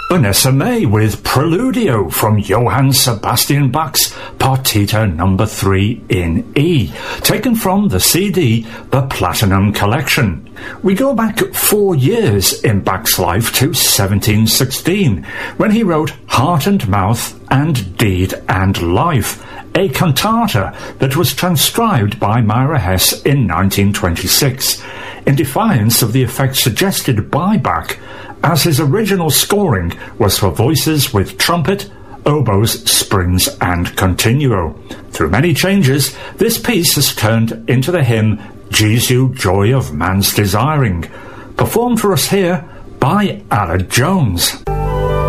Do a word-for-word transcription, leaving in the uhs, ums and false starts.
Vanessa May with Preludio from Johann Sebastian Bach's Partita number three in E, taken from the C D The Platinum Collection. We go back four years in Bach's life to seventeen sixteen, when he wrote Heart and Mouth and Deed and Life, a cantata that was transcribed by Myra Hess in nineteen twenty-six, in defiance of the effect suggested by Bach, as his original scoring was for voices with trumpet, oboes, springs and continuo. Through many changes, this piece has turned into the hymn Jesu, Joy of Man's Desiring, performed for us here by Aled Jones.